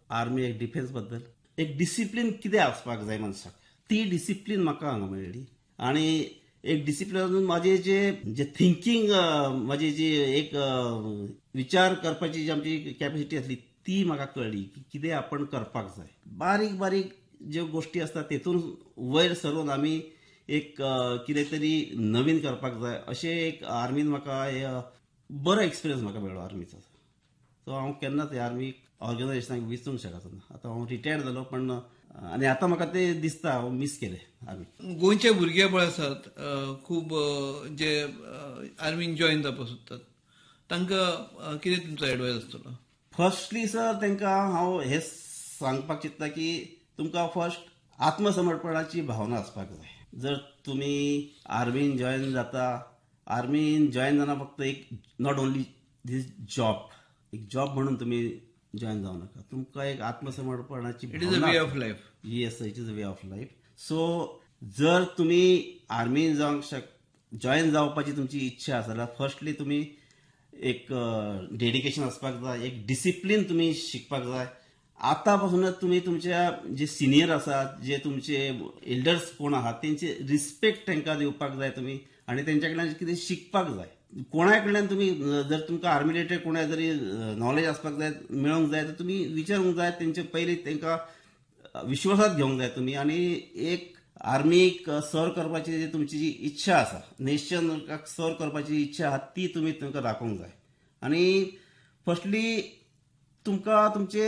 Army एक defence बद्दल एक डिसिप्लीन कितें आसपाक जाय मनशाक, ती डिसिप्लीन म्हाका हांगा मेळ्ळी. आणि एक डिसिप्लीन माझे जे थिंकिंग, माझी जी एक विचार करपाची जी आमची कॅपॅसिटी असली ती म्हाका कळली की कितें आपण करपाक जाय. बारीक बारीक ज्यो गोष्टी असतात तेतून वयर सरून आमी एक कितें तरी नवीन करपाक जाय, अशें एक आर्मीन म्हाका बरो एक्सपिरियन्स म्हाका मेळ्ळो आर्मीचो. सो हांव केन्नाच आर्मी ऑर्गनायझेशनाक विसरूंक शकना. आतां हांव रिटायर्ड जालो, पण आनी आतां म्हाका तें दिसता हांव मिस केलें आर्मी. गोंयचे भुरगे पळय आसात खूब जे आर्मीन जॉईन जावपाक सोदतात, तांकां कितें तुमचो एडवायस आसतलो? फर्स्टली सर तांकां हांव हें सांगपाक चित्ता की तुमकां फर्स्ट आत्मसमर्पणाची भावना आसपाक जाय. जर तुमी आर्मीन जॉईन जाता, आर्मीन जॉईन जावना फक्त एक नॉट ओन्ली दीस जॉब, एक जॉब म्हणून तुमी जॉईन जावं नाका. तुमकां एक आत्मसमर्पणाची it is a way of life. Yes, it is a way of life. So जर तुमी आर्मीन जॉईन जावपाची तुमची इच्छा आसा जाल्यार फर्स्टली तुमी एक डेडिकेशन आसपाक जाय, एक डिसिप्लीन तुमी शिकपाक जाय. आतां पासूनच तुमी तुमच्या जे सिनियर आसात, जे तुमचे एल्डर्स कोण आहात तेंची रिस्पेक्ट तांकां दिवपाक जाय तुमी, आनी तेंच्या कडल्यान कितें शिकपाक जाय. कोणाय कडल्यान तुमी जर तुमकां आर्मी रिलेटेड कोणाय जरी नॉलेज आसपाक जाय, मेळोंक जाय, तर तुमी विचारूंक जाय. तेंचे पयलीं तांकां विश्वासात घेवंक जाय तुमी. आनी एक आर्मीक सर्व करपाची जी तुमची जी इच्छा आसा, नेशनाक सर्व करपाची इच्छा आसा, ती तुमी तांकां दाखोवंक जाय. आनी फर्स्टली तुमकां तुमचे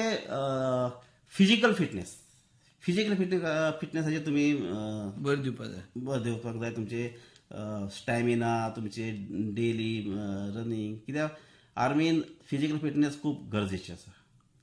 फिजिकल फिटनेसाचेर तुमी भर दिवपाक जाय. तुमचे स्टॅमिना, तुमचे डेली रनिंग, कित्याक आर्मीन फिजिकल फिटनेस खूब गरजेची आसा.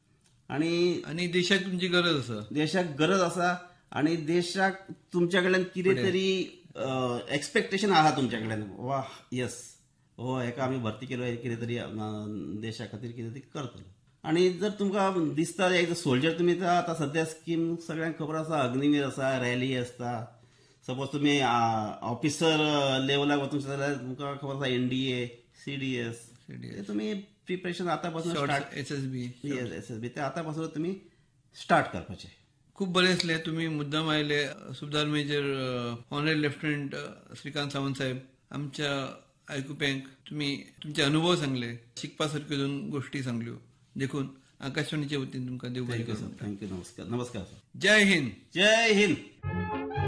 आनी देशाक तुमची गरज आसा. देशाक गरज आसा. आनी देशाक तुमच्या कडल्यान कितें तरी एक्सपेक्टेशन आहा तुमच्या कडल्यान. वा येस, हो हेका आमी भरती केलो, कितें तरी देशा खातीर कितें तरी करतलो. आनी जर तुमकां दिसता एक सोल्जर तुमी, आतां सध्या स्कीम सगळ्यांक खबर आसा, अग्निवीर आसा, रॅली आसता. सपोज तुमी ऑफिसर लेवलाक वचूंक जाल्यार तुमकां खबर आसा NDA, CDS, तुमी प्रिपरेशन आतां पासून स्टार्ट, SSB ते आतां पासून तुमी स्टार्ट करपाचें. खूप बरें असलें. तुमी मुद्दाम आयले. सुबेदार major honourable lieutenant Shrikant Sawant साहेब, आमच्या आयकुप्यांक तुमी तुमचे अनुभव सांगले, शिकपा सारक्यो 2 गोष्टी सांगल्यो. देखून आकाशवाणीच्या वतीन तुमकां देव बरें करूं. थँक्यू. नमस्कार. जय हिंद. जय हिंद.